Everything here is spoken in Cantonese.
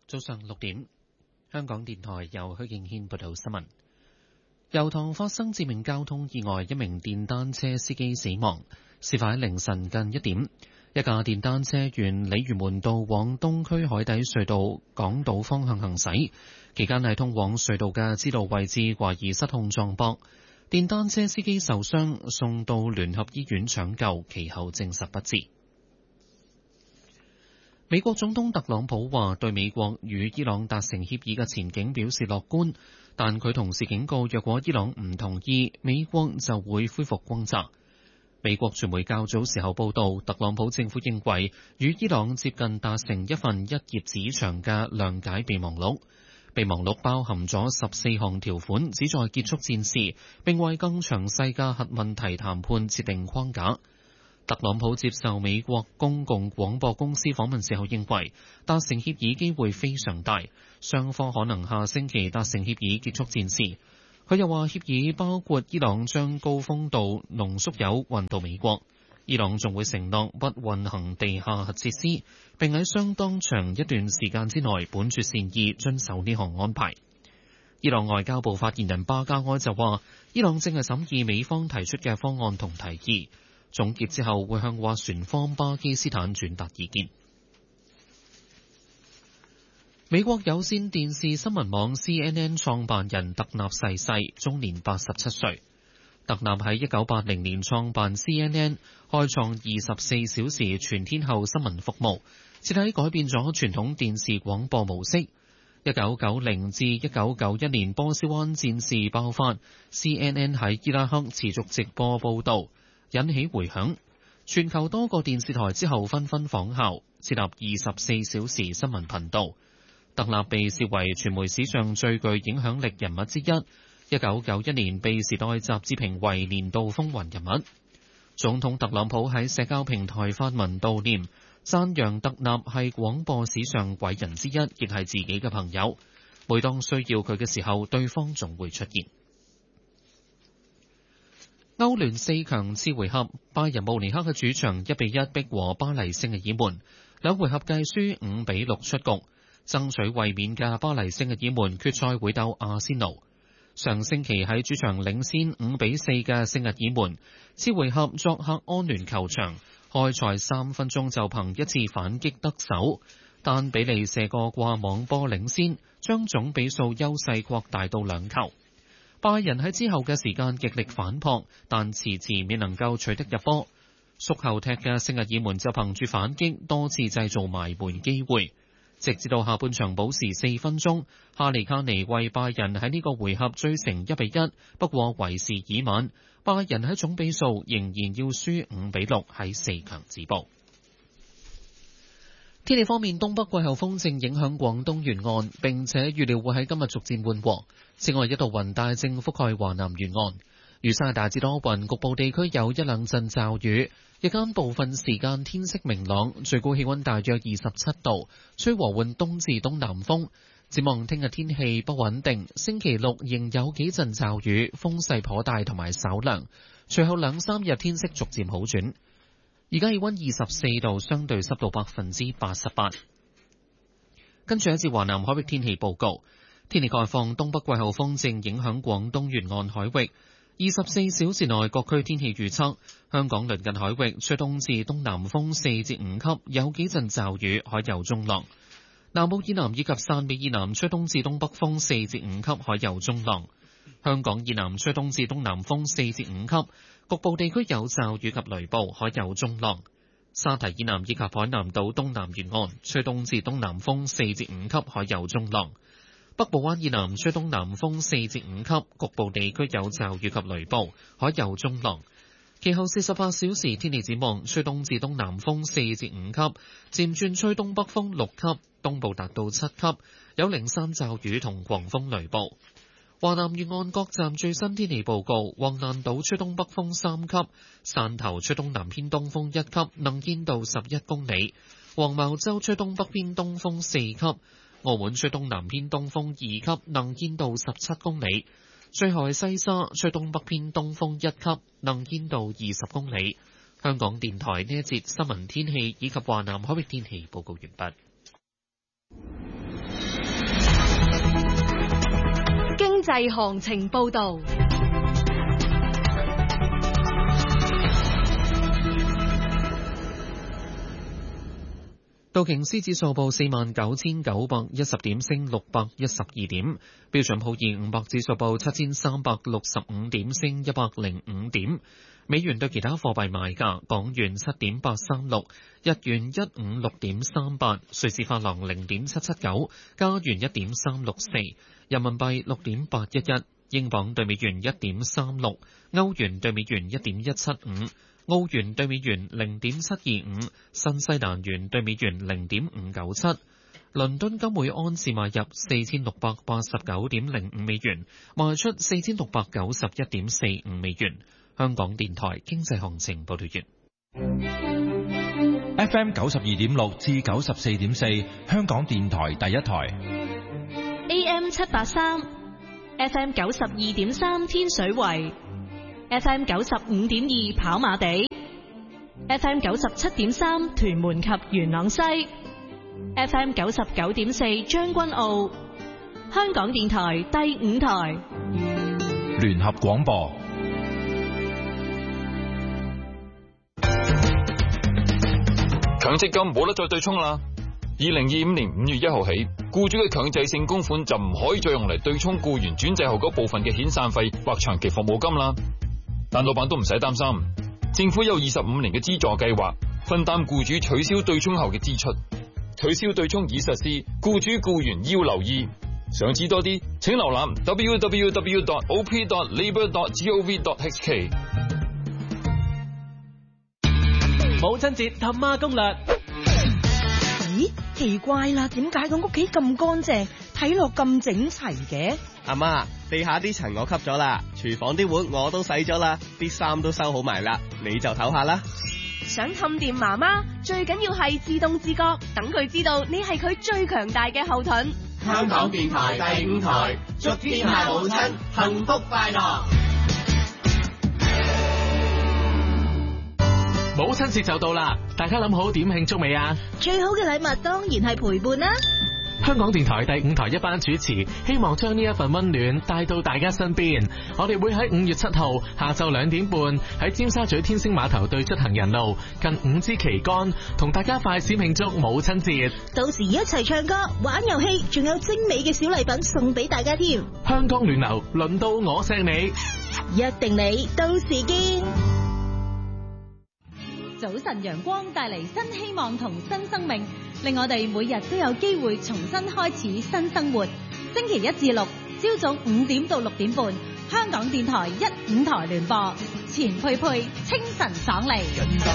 早上6點，香港電台由許敬軒報道新聞。油塘發生致命交通意外，一名電單車司機死亡。事發喺凌晨近1點，一架電單車沿鯉魚門道往東區海底隧道港島方向行駛，期間喺通往隧道嘅支路位置懷疑失控撞壆，電單車司機受傷，送到聯合醫院搶救，其後證實不治。美國總統特朗普話對美國與伊朗達成協議嘅前景表示樂觀，但佢同時警告，若果伊朗唔同意，美國就會恢復轟炸。美國傳媒較早時候報道，特朗普政府認為與伊朗接近達成一份1頁紙長嘅諒解備忘錄，備忘錄包含咗14項條款，旨在結束戰事，並為更詳細嘅核問題談判設定框架。特朗普接受美國公共廣播公司訪問時候認為，達成協議機會非常大，雙方可能下星期達成協議結束戰事。佢又話協議包括伊朗將高豐度濃縮鈾運到美國，伊朗仲會承諾不運行地下核設施，並喺相當長一段時間之內本着善意遵守呢項安排。伊朗外交部發言人巴加埃就話，伊朗正係審議美方提出嘅方案同提議。總結之後會向斡旋方巴基斯坦轉達意見。美國有線電視新聞網 CNN 創辦人特納逝世，終年87歲。特納喺1980年創辦 CNN， 開創24小時全天候新聞服務，徹底改變咗傳統電視廣播模式。1990至1991年波斯灣戰事爆發， CNN 喺伊拉克持續直播報導，引起迴響，全球多個電視台之後紛紛仿效，設立24小時新聞頻道。特納被視為傳媒史上最具影響力人物之一，1991年被《時代》雜誌評為年度風雲人物。總統特朗普喺社交平台發文悼念，讚揚特納係廣播史上偉人之一，亦係自己嘅朋友。每當需要佢嘅時候，對方仲會出現。歐聯4強次回合，拜仁慕尼黑嘅主場1-1逼和巴黎聖日耳門，兩回合計輸5-6出局。爭取衛冕嘅巴黎聖日耳門決賽會鬥阿仙奴。上星期喺主場領先5-4嘅聖日耳門，次回合作客安聯球場，開賽3分鐘就憑一次反擊得手，但比利射個掛網波領先，將總比數優勢擴大到2球。拜仁喺之後嘅時間極力反撲，但遲遲未能夠取得入波。縮後踢嘅聖日耳門就憑住反擊多次製造埋門機會，直至到下半場補時4分鐘，哈利卡尼為拜仁喺呢個回合追成1-1，不過為時已晚，拜仁喺總比數仍然要輸5-6喺4強止步。天氣方面，東北季候風正影響廣東沿岸，並且預料會喺今日逐漸緩和。此外，一道雲帶正覆蓋華南沿岸，預測大致多雲，局部地區有1-2陣驟雨。日間部分時間天色明朗，最高氣溫大約27度，吹和緩東至東南風。展望聽日天氣不穩定，星期六仍有幾陣驟雨，風勢頗大同埋稍涼。隨後2-3日天色逐漸好轉。而家氣溫24度，相對濕度88%。跟住一節華南海域天氣報告，天氣概況：東北季候風正影響廣東沿岸海域。24小時內各區天氣預測：香港鄰近海域吹東至東南風4至5級，有幾陣驟雨，海有中浪；南澳以南以及汕尾以南吹東至東北風4至5級，海有中浪；香港以南吹東至東南風4至5級，局部地區有驟雨及雷暴，海有中浪；沙堤以南以及海南島東南沿岸吹東至東南風4至5級，海有中浪。北部灣以南吹東南風4至5級，局部地區有驟雨及雷暴，海有中浪。其後48小時天氣展望，吹東至東南風4至5級，漸轉吹東北風6級，東部達到7級，有零散驟雨同狂風雷暴。華南沿岸各站最新天氣報告：橫瀾島吹東北風3級，汕頭吹東南偏東風1級，能見度11公里；黃茅洲吹東北偏東風4級。澳門吹東南偏東風2級，能見度17公里；最後係西沙吹東北偏東風1級，能見度20公里。香港電台呢一節新聞天氣以及華南海域天氣報告完畢。 濟行情報導。 道瓊斯指數報49,910點，升612點；標準普爾500指數報7,365點，升105點。美元對其他貨幣賣價：港元7.836，日元156.38，瑞士法郎0.779，加元1.364，人民幣6.811，英鎊對美元1.36，歐元對美元1.175。澳元對美元0.725，新西蘭元對美元0.597，倫敦金每安士買入4689.05美元，賣出4691.45美元。香港電台經濟行情報道完。 FM 92.6至94.4，香港電台第一台。 AM 783，FM 92.3天水圍。FM 95.2跑馬地 ，FM 97.3屯門及元朗西 ，FM 99.4將軍澳，香港電台第5台聯合廣播。 強積金冇得再對沖啦！2025年5月1號起，僱主嘅強制性供款就唔可以再用嚟對沖僱員轉制後嗰部分嘅遣散費或長期服務金啦。但老闆都唔使擔心，政府有25年嘅資助計劃，分擔僱主取消對沖後嘅支出。取消對沖已實施，僱主僱員要留意。想知多啲，請瀏覽 www.op.labour.gov.hk。 母親節氹媽攻略。 咦，奇怪啦，點解個屋企咁乾淨，睇落咁整齊嘅？ 阿媽，地下啲塵我吸咗啦，廚房啲碗我都洗咗啦，啲衫都收好埋啦，你就唞下啦。 想氹掂媽媽，最緊要係自動自覺，等佢知道你係佢最強大嘅後盾。 香港電台第5台，祝天下母親幸福快樂。 母親節就到啦，大家諗好點慶祝未啊？ 最好嘅禮物當然係陪伴啦。 香港電台第5台一班主持，希望將呢一份溫暖帶到大家身邊。我哋會喺5月7號下晝2點半喺尖沙咀天星碼頭對出行人路近5支旗杆，同大家快閃慶祝母親節。 到時一齊唱歌、玩遊戲，仲有精美嘅小禮品送俾大家添。 香港暖流，輪到我錫你， 約定你，到時見。 早晨陽光帶嚟新希望同新生命，令我哋每日都有機會重新開始新生活。星期1至6，朝早5點到6點半，香港電台1、5台聯播，錢佩佩清晨爽利。